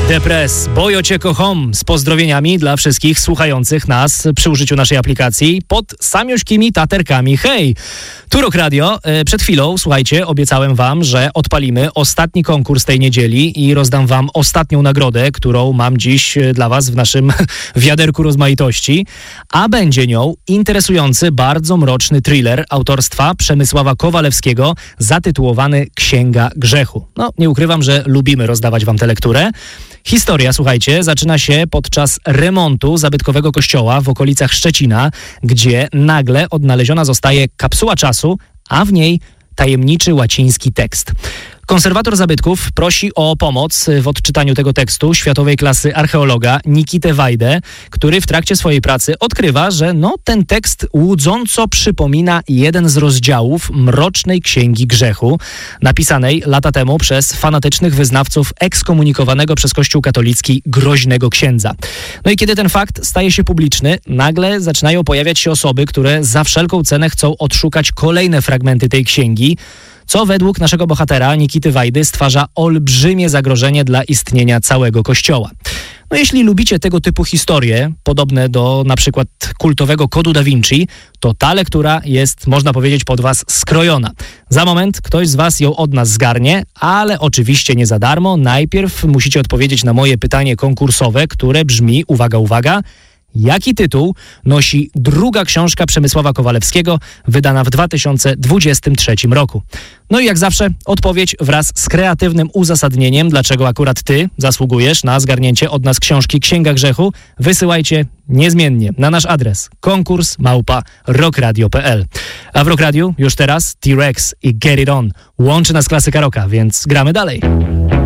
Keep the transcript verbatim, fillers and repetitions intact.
Depres, Bojo Cię kocham, z pozdrowieniami dla wszystkich słuchających nas przy użyciu naszej aplikacji pod samiuśkimi taterkami. Hej! Tu Rock Radio. Przed chwilą, słuchajcie, obiecałem wam, że odpalimy ostatni konkurs tej niedzieli i rozdam wam ostatnią nagrodę, którą mam dziś dla was w naszym wiaderku rozmaitości, a będzie nią interesujący, bardzo mroczny thriller autorstwa Przemysława Kowalewskiego zatytułowany Księga Grzechu. No, nie ukrywam, że lubimy rozdawać wam tę lekturę. Historia, słuchajcie, zaczyna się podczas remontu zabytkowego kościoła w okolicach Szczecina, gdzie nagle odnaleziona zostaje kapsuła czasu, a w niej tajemniczy łaciński tekst. Konserwator zabytków prosi o pomoc w odczytaniu tego tekstu światowej klasy archeologa Nikitę Wajdę, który w trakcie swojej pracy odkrywa, że no, ten tekst łudząco przypomina jeden z rozdziałów Mrocznej Księgi Grzechu, napisanej lata temu przez fanatycznych wyznawców ekskomunikowanego przez Kościół katolicki groźnego księdza. No i kiedy ten fakt staje się publiczny, nagle zaczynają pojawiać się osoby, które za wszelką cenę chcą odszukać kolejne fragmenty tej księgi, co według naszego bohatera Nikity Wajdy stwarza olbrzymie zagrożenie dla istnienia całego Kościoła. No jeśli lubicie tego typu historie, podobne do na przykład kultowego Kodu Da Vinci, to ta lektura jest, można powiedzieć, pod was skrojona. Za moment ktoś z was ją od nas zgarnie, ale oczywiście nie za darmo. Najpierw musicie odpowiedzieć na moje pytanie konkursowe, które brzmi, uwaga, uwaga, jaki tytuł nosi druga książka Przemysława Kowalewskiego, wydana w dwa tysiące dwudziestym trzecim roku? No i jak zawsze odpowiedź wraz z kreatywnym uzasadnieniem, dlaczego akurat ty zasługujesz na zgarnięcie od nas książki Księga Grzechu, wysyłajcie niezmiennie na nasz adres konkurs małpa rockradio kropka p l. A w Rock Radio już teraz T-Rex i Get It On łączy nas klasyka rocka, więc gramy dalej.